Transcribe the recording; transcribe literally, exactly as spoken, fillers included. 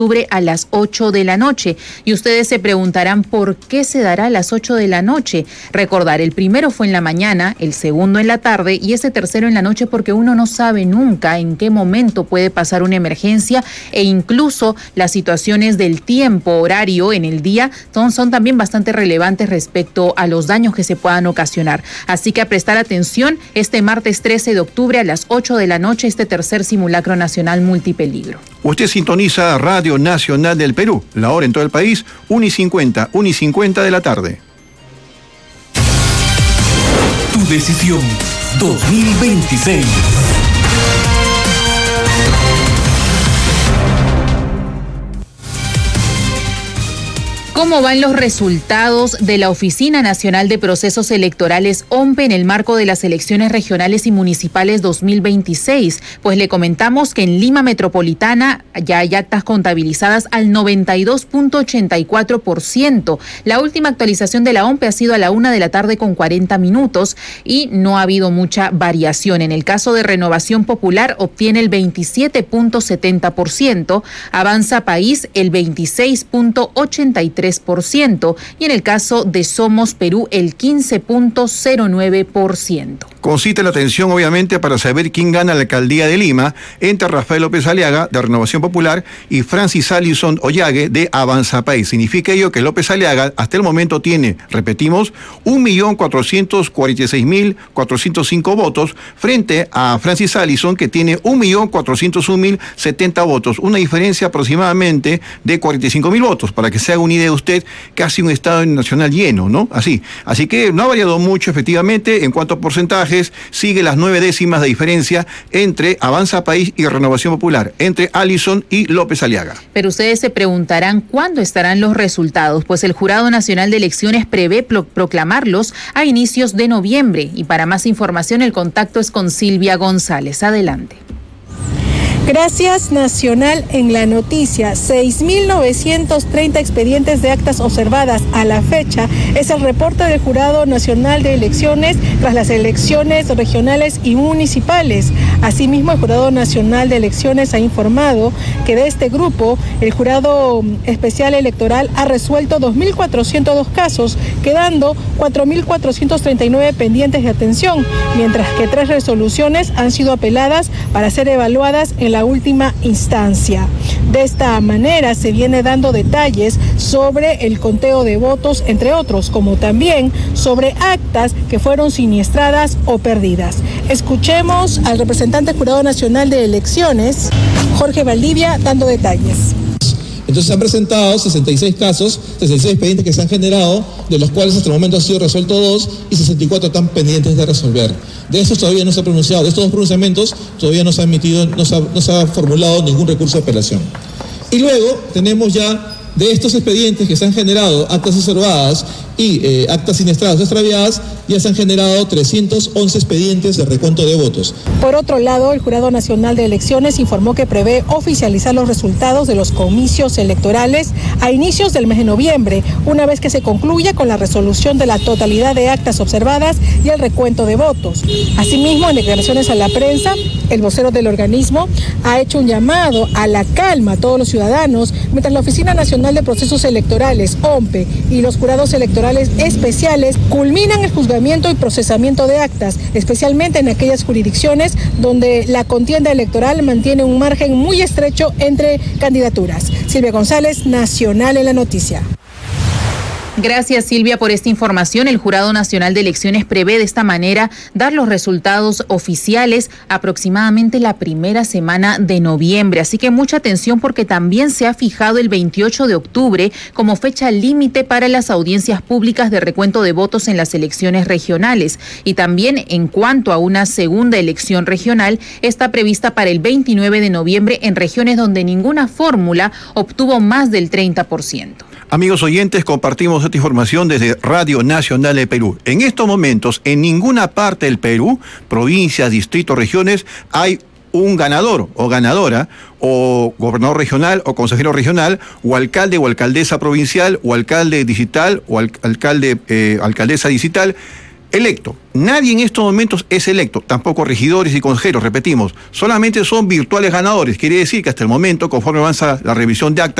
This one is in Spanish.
a las ocho de la noche. Y ustedes se preguntarán por qué se dará a las ocho de la noche. Recordar, el primero fue en la mañana, el segundo en la tarde y ese tercero en la noche, porque uno no sabe nunca en qué momento puede pasar una emergencia, e incluso las situaciones del tiempo horario en el día son, son también bastante relevantes respecto a los daños que se puedan ocasionar. Así que a prestar atención este martes trece de octubre a las ocho de la noche, este tercer simulacro nacional multipeligro. Usted sintoniza Radio Nacional del Perú, la hora en todo el país, una y cincuenta, una y cincuenta de la tarde. Tu decisión dos mil veintiséis. ¿Cómo van los resultados de la Oficina Nacional de Procesos Electorales O M P E en el marco de las elecciones regionales y municipales dos mil veintiséis? Pues le comentamos que en Lima Metropolitana ya hay actas contabilizadas al noventa y dos punto ochenta y cuatro por ciento. La última actualización de la O M P E ha sido a la una de la tarde con cuarenta minutos y no ha habido mucha variación. En el caso de Renovación Popular obtiene el veintisiete punto setenta por ciento, Avanza País el veintiséis punto ochenta y tres por ciento y en el caso de Somos Perú el quince punto cero nueve por ciento. Concita la atención, obviamente, para saber quién gana la alcaldía de Lima entre Rafael López Aliaga, de Renovación Popular, y Francis Allison Ollague, de Avanza País. Significa ello que López Aliaga hasta el momento tiene, repetimos, un millón cuatrocientos cuarenta y seis mil cuatrocientos cinco votos frente a Francis Allison, que tiene un millón cuatrocientos un mil setenta votos. Una diferencia aproximadamente de cuarenta y cinco mil votos, para que se haga una idea usted, casi un estado nacional lleno, ¿no? Así. Así que no ha variado mucho, efectivamente, en cuanto a porcentaje. Sigue las nueve décimas de diferencia entre Avanza País y Renovación Popular, entre Allison y López Aliaga. Pero ustedes se preguntarán cuándo estarán los resultados, pues el Jurado Nacional de Elecciones prevé pro- proclamarlos a inicios de noviembre. Y para más información el contacto es con Silvia González. Adelante. Gracias, Nacional en la noticia. seis mil novecientos treinta expedientes de actas observadas a la fecha es el reporte del Jurado Nacional de Elecciones tras las elecciones regionales y municipales. Asimismo, el Jurado Nacional de Elecciones ha informado que de este grupo, el Jurado Especial Electoral ha resuelto dos mil cuatrocientos dos casos, quedando cuatro mil cuatrocientos treinta y nueve pendientes de atención, mientras que tres resoluciones han sido apeladas para ser evaluadas en la última instancia. De esta manera se viene dando detalles sobre el conteo de votos, entre otros, como también sobre actas que fueron siniestradas o perdidas. Escuchemos al representante del Jurado Nacional de Elecciones, Jorge Valdivia, dando detalles. Entonces se han presentado sesenta y seis casos, sesenta y seis expedientes que se han generado, de los cuales hasta el momento han sido resueltos dos y sesenta y cuatro están pendientes de resolver. De estos todavía no se ha pronunciado, de estos dos pronunciamientos todavía no se ha emitido, no se ha, no se ha formulado ningún recurso de apelación. Y luego tenemos ya de estos expedientes que se han generado actas observadas y eh, actas siniestradas o extraviadas, ya se han generado trescientos once expedientes de recuento de votos. Por otro lado, el Jurado Nacional de Elecciones informó que prevé oficializar los resultados de los comicios electorales a inicios del mes de noviembre, una vez que se concluya con la resolución de la totalidad de actas observadas y el recuento de votos. Asimismo, en declaraciones a la prensa, el vocero del organismo ha hecho un llamado a la calma a todos los ciudadanos, mientras la Oficina Nacional de Procesos Electorales, O M P E, y los jurados electorales especiales culminan el juzgamiento y procesamiento de actas, especialmente en aquellas jurisdicciones donde la contienda electoral mantiene un margen muy estrecho entre candidaturas. Silvia González, Nacional en la noticia. Gracias, Silvia, por esta información. El Jurado Nacional de Elecciones prevé de esta manera dar los resultados oficiales aproximadamente la primera semana de noviembre. Así que mucha atención, porque también se ha fijado el veintiocho de octubre como fecha límite para las audiencias públicas de recuento de votos en las elecciones regionales. Y también, en cuanto a una segunda elección regional, está prevista para el veintinueve de noviembre en regiones donde ninguna fórmula obtuvo más del treinta por ciento. Amigos oyentes, compartimos esta información desde Radio Nacional de Perú. En estos momentos, en ninguna parte del Perú, provincias, distritos, regiones, hay un ganador o ganadora, o gobernador regional o consejero regional, o alcalde o alcaldesa provincial, o alcalde digital o al- alcalde, eh, alcaldesa digital, Electo. Nadie en estos momentos es electo, tampoco regidores y consejeros, repetimos. Solamente son virtuales ganadores. Quiere decir que hasta el momento, conforme avanza la revisión de acta,